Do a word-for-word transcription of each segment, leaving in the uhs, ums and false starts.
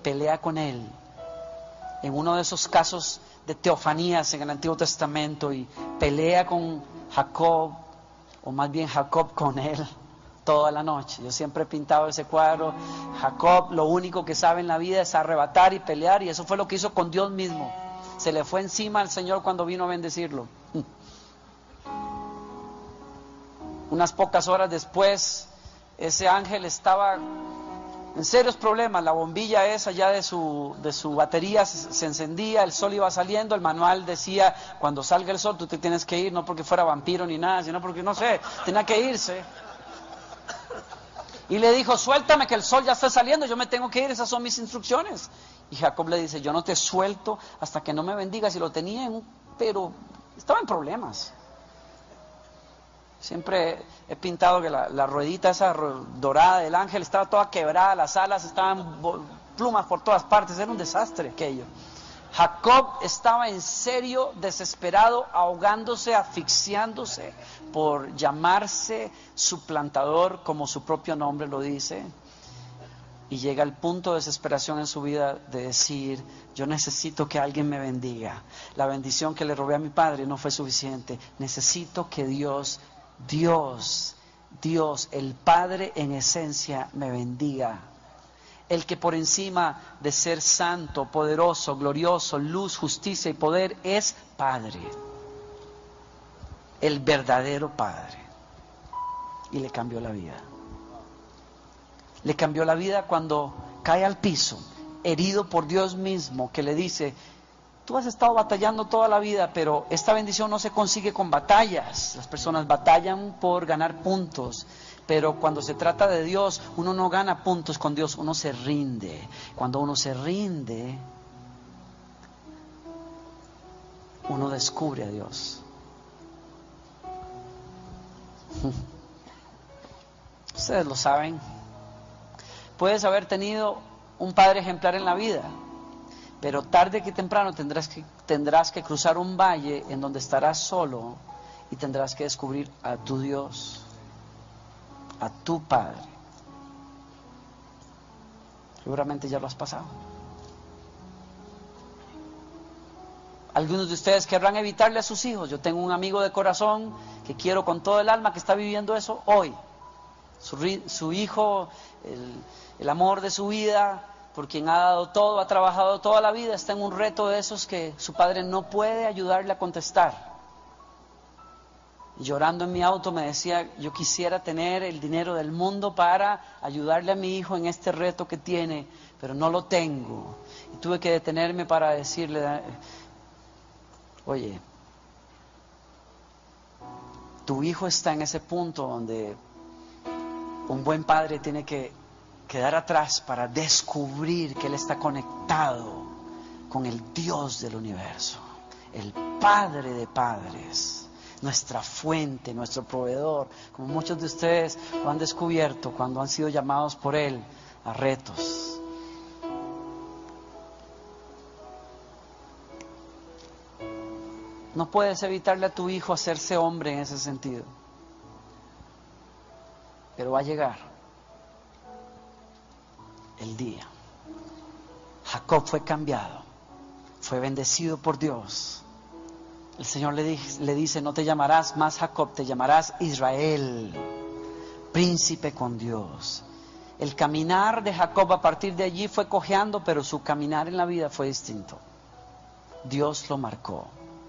pelea con él. En uno de esos casos de teofanías en el Antiguo Testamento, y pelea con Jacob, o más bien Jacob con él, toda la noche. Yo siempre he pintado ese cuadro. Jacob lo único que sabe en la vida es arrebatar y pelear, y eso fue lo que hizo con Dios mismo. Se le fue encima al Señor cuando vino a bendecirlo. Unas pocas horas después, ese ángel estaba en serios problemas. La bombilla esa ya de su, de su batería se, se encendía, el sol iba saliendo. El manual decía, cuando salga el sol tú te tienes que ir, no porque fuera vampiro ni nada, sino porque, no sé, tenía que irse. Y le dijo, suéltame que el sol ya está saliendo, yo me tengo que ir, esas son mis instrucciones. Y Jacob le dice, yo no te suelto hasta que no me bendigas. Y lo tenía en un, pero estaba en problemas. Siempre he pintado que la, la ruedita esa dorada del ángel estaba toda quebrada, las alas estaban plumas por todas partes, era un desastre aquello. Jacob estaba en serio, desesperado, ahogándose, asfixiándose por llamarse suplantador, como su propio nombre lo dice. Y llega al punto de desesperación en su vida de decir, yo necesito que alguien me bendiga. La bendición que le robé a mi padre no fue suficiente. Necesito que Dios, Dios, Dios, el Padre en esencia, me bendiga. El que por encima de ser santo, poderoso, glorioso, luz, justicia y poder, es Padre. El verdadero Padre. Y le cambió la vida. Le cambió la vida cuando cae al piso, herido por Dios mismo, que le dice, tú has estado batallando toda la vida, pero esta bendición no se consigue con batallas. Las personas batallan por ganar puntos, pero cuando se trata de Dios, uno no gana puntos con Dios, uno se rinde. Cuando uno se rinde, uno descubre a Dios. Ustedes lo saben. Puedes haber tenido un padre ejemplar en la vida, pero tarde que temprano tendrás que, tendrás que cruzar un valle en donde estarás solo y tendrás que descubrir a tu Dios, a tu Padre. Seguramente ya lo has pasado. Algunos de ustedes querrán evitarle a sus hijos. Yo tengo un amigo de corazón que quiero con todo el alma que está viviendo eso hoy. Su, su hijo, el, el amor de su vida, por quien ha dado todo, ha trabajado toda la vida, está en un reto de esos que su padre no puede ayudarle a contestar. Y llorando en mi auto me decía, yo quisiera tener el dinero del mundo para ayudarle a mi hijo en este reto que tiene, pero no lo tengo. Y tuve que detenerme para decirle, oye, tu hijo está en ese punto donde un buen padre tiene que quedar atrás para descubrir que él está conectado con el Dios del universo, el Padre de padres, nuestra fuente, nuestro proveedor, como muchos de ustedes lo han descubierto cuando han sido llamados por Él a retos. No puedes evitarle a tu hijo hacerse hombre en ese sentido, pero va a llegar el día. Jacob fue cambiado, fue bendecido por Dios. El Señor le, dice, le dice, no te llamarás más Jacob, te llamarás Israel, príncipe con Dios. El caminar de Jacob a partir de allí fue cojeando, pero su caminar en la vida fue distinto. Dios lo marcó.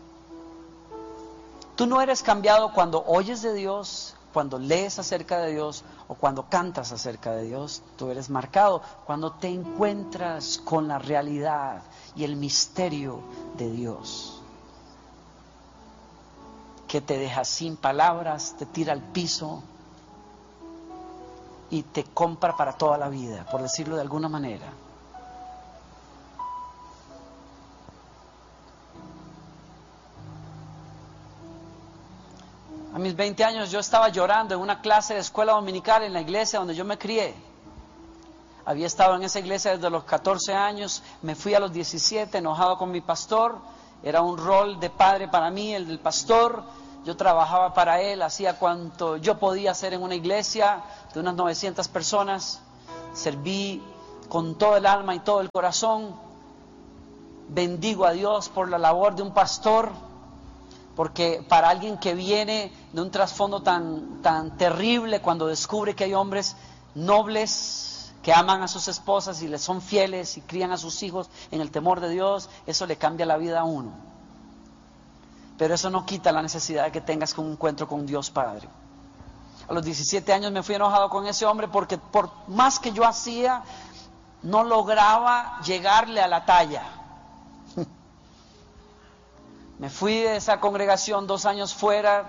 Tú no eres cambiado cuando oyes de Dios, cuando lees acerca de Dios o cuando cantas acerca de Dios. Tú eres marcado cuando te encuentras con la realidad y el misterio de Dios, que te deja sin palabras, te tira al piso y te compra para toda la vida, por decirlo de alguna manera. A mis veinte años yo estaba llorando en una clase de escuela dominical en la iglesia donde yo me crié. Había estado en esa iglesia desde los catorce años, me fui a los diecisiete enojado con mi pastor. Era un rol de padre para mí, el del pastor. Yo trabajaba para él, hacía cuanto yo podía hacer en una iglesia de unas novecientas personas. Serví con todo el alma y todo el corazón. Bendigo a Dios por la labor de un pastor, porque para alguien que viene de un trasfondo tan, tan terrible, cuando descubre que hay hombres nobles que aman a sus esposas y les son fieles y crían a sus hijos en el temor de Dios, eso le cambia la vida a uno. Pero eso no quita la necesidad de que tengas un encuentro con Dios Padre. A los diecisiete años me fui enojado con ese hombre porque por más que yo hacía, no lograba llegarle a la talla. Me fui de esa congregación dos años fuera,